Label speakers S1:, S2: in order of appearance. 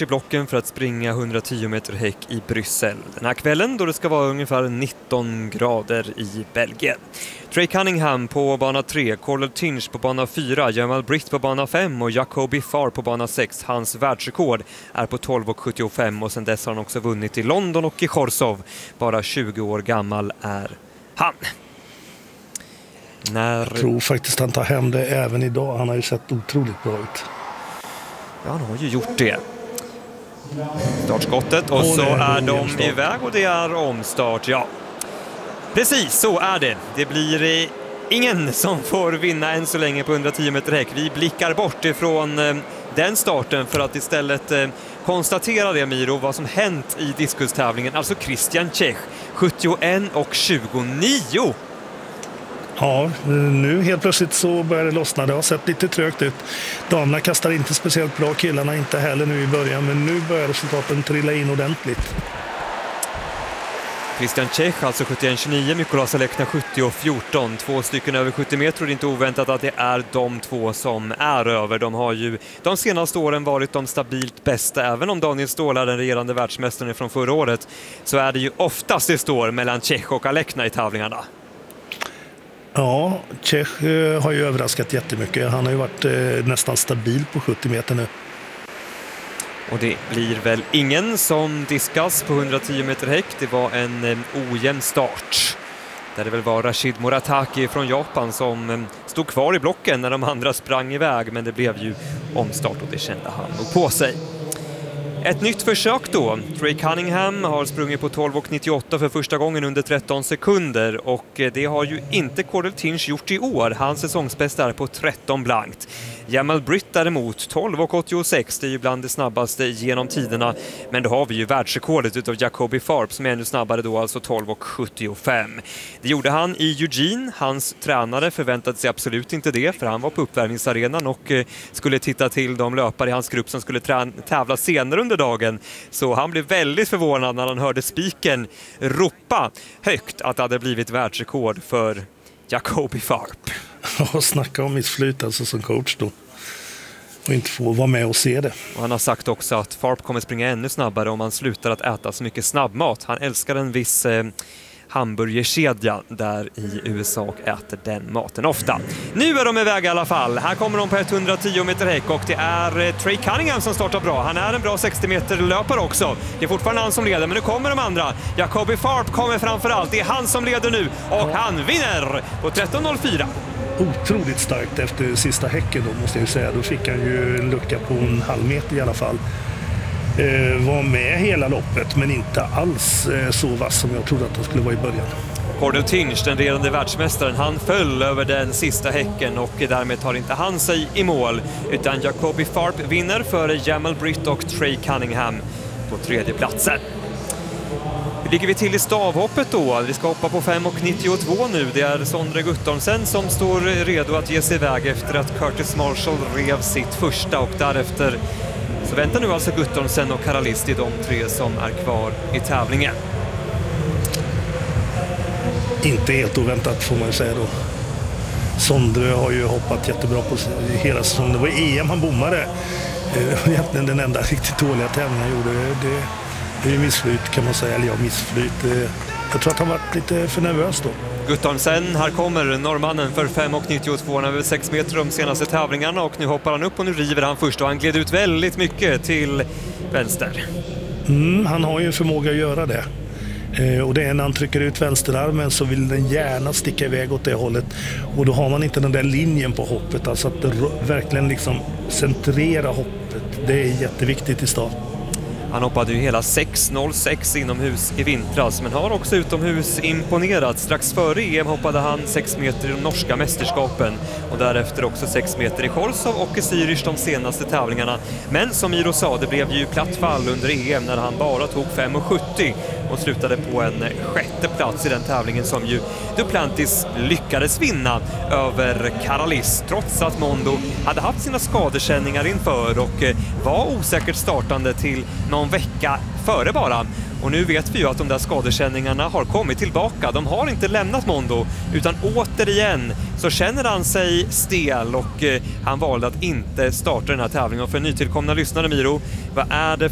S1: start i blocken för att springa 110 meter häck i Bryssel den här kvällen, då det ska vara ungefär 19 grader i Belgien. Trey Cunningham på bana 3, Cordell Tinch på bana 4, Jamal Britt på bana 5 och Jacoby Farr på bana 6. Hans världsrekord är på 12,75 och sen dess har han också vunnit i London och i Chorzów. Bara 20 år gammal är han.
S2: Jag tror faktiskt han tar hem det även idag. Han har ju sett otroligt bra ut.
S1: Ja, han har ju gjort det. Startskottet och så är de iväg och det är omstart, ja. Precis, så är det. Det blir ingen som får vinna än så länge på 110 meter häck. Vi blickar bort ifrån den starten för att istället konstatera det, Miro, vad som hänt i diskustävlingen. Alltså Christian Čech, 71,29.
S2: Ja, nu helt plötsligt så börjar det lossna. Det har sett lite trögt ut. Damerna kastar inte speciellt bra, killarna inte heller nu i början. Men nu börjar resultaten trilla in ordentligt.
S1: Christian Čech alltså 71,29, Mikolas Alekna 70,14. 2 stycken över 70 meter och det är inte oväntat att det är de två som är över. De har ju de senaste åren varit de stabilt bästa. Även om Daniel Ståhl är den regerande världsmästaren från förra året så är det ju oftast det står mellan Čech och Alekna i tävlingarna.
S2: Ja, Čech har ju överraskat jättemycket. Han har ju varit nästan stabil på 70 meter nu.
S1: Och det blir väl ingen som diskas på 110 meter häck. Det var en ojämn start. Där det väl var Rashid Murataki från Japan som stod kvar i blocken när de andra sprang iväg. Men det blev ju omstart och det kände han nog på sig. Ett nytt försök då. Trey Cunningham har sprungit på 12,98 för första gången under 13 sekunder och det har ju inte Cordell Tinch gjort i år. Hans säsongsbästa är på 13 blankt. Jamal Britt däremot 12,86, det är ju bland det snabbaste genom tiderna. Men då har vi ju världsrekordet utav Jacoby Farr som är ännu snabbare då, alltså 12,75. Det gjorde han i Eugene. Hans tränare förväntade sig absolut inte det, för han var på uppvärmningsarenan och skulle titta till de löpare i hans grupp som skulle tävla senare under dagen. Så han blev väldigt förvånad när han hörde spiken ropa högt att det hade blivit världsrekord för Jacoby Farr.
S2: Och snacka om missflyt alltså som coach då. Och inte få vara med och se det.
S1: Och han har sagt också att Farp kommer springa ännu snabbare om han slutar att äta så mycket snabbmat. Han älskar en viss hamburgerkedja där i USA och äter den maten ofta. Nu är de iväg i alla fall. Här kommer de på 110 meter häck och det är Trey Cunningham som startar bra. Han är en bra 60 meter löpare också. Det är fortfarande han som leder, men nu kommer de andra. Jacoby Farr kommer framförallt. Det är han som leder nu och han vinner på 13,04.
S2: Otroligt starkt efter sista häcken då, måste jag säga. Då fick han ju en lucka på en halv meter i alla fall. Var med hela loppet men inte alls så vass som jag trodde att han skulle vara i början.
S1: Cordell Tinch, den regerande världsmästaren, han föll över den sista häcken och därmed tar inte han sig i mål, utan Jacoby Farr vinner före Jamal Britt och Trey Cunningham på tredje platsen. Hur ligger vi till i stavhoppet då? Vi ska hoppa på 5,92 nu. Det är Sondre Guttormsen som står redo att ge sig iväg efter att Curtis Marshall rev sitt första och därefter så väntar nu alltså Guttormsen och Karalisti, de tre som är kvar i tävlingen. Inte helt oväntat får man ju säga då.
S2: Sondre har ju hoppat jättebra på hela säsongen. Det var EM han bommade. Egentligen den enda riktigt dåliga tävlingen han gjorde. Det är ju missflyt kan man säga. Eller ja, missflyt. Jag tror att han varit lite för nervös då.
S1: Guttormsen, här kommer norrmannen för 5,92. Han över 6 meter de senaste tävlingarna och nu hoppar han upp och nu river han först och han gled ut väldigt mycket till vänster.
S2: Han har ju en förmåga att göra det. Och det är när han trycker ut vänsterarmen så vill den gärna sticka iväg åt det hållet. Och då har man inte den där linjen på hoppet. Alltså att det verkligen liksom centrera hoppet. Det är jätteviktigt i start.
S1: Han hoppade ju hela 6,06 inomhus i vintras men har också utomhus imponerat. Strax före EM hoppade han 6 meter i de norska mästerskapen och därefter också 6 meter i Chorzów och i Zürich de senaste tävlingarna. Men som Miro sa, det blev ju platt fall under EM när han bara tog 5,70 och slutade på en 6:e plats i den tävlingen som ju Duplantis lyckades vinna över Karalis trots att Mondo hade haft sina skadekänningar inför och var osäkert startande till någon vecka före bara. Och nu vet vi ju att de där skadekänningarna har kommit tillbaka. De har inte lämnat Mondo utan återigen så känner han sig stel och han valde att inte starta den här tävlingen. Och för nytillkomna lyssnare, Miro, vad är det